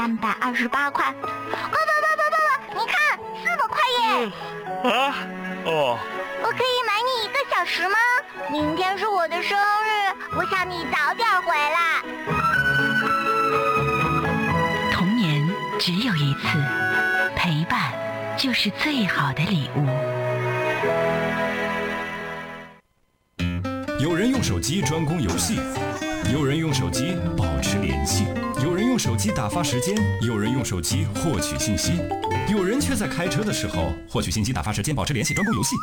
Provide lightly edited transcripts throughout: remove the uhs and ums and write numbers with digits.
328块。不，你看400块耶！我可以买你1个小时吗？明天是我的生日，我想你早点回来。 童年只有一次，陪伴就是最好的礼物。 有人用手机专攻游戏，有人用手机保持联系，有人用手机打发时间，有人用手机获取信息，有人却在开车的时候获取信息、打发时间、保持联系、专攻游戏。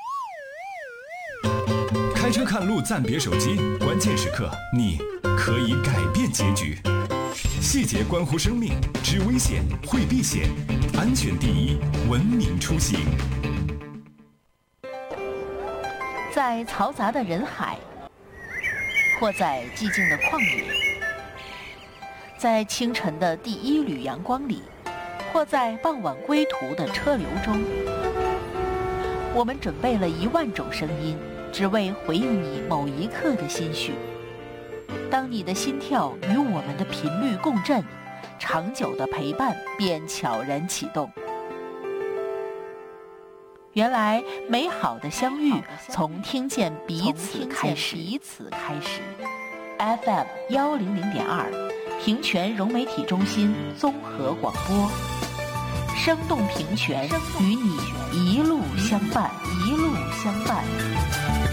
开车看路暂别手机，关键时刻你可以改变结局。细节关乎生命，知危险会避险，安全第一，文明出行。 在嘈杂的人海，或在寂静的旷野，在清晨的第1缕阳光里，或在傍晚归途的车流中，我们准备了10000种声音，只为回应你某一刻的心绪。当你的心跳与我们的频率共振，长久的陪伴便悄然启动。原来美好的相遇从听见彼此开始。FM 100.2，平泉融媒体中心综合广播，生动平泉，与你一路相伴。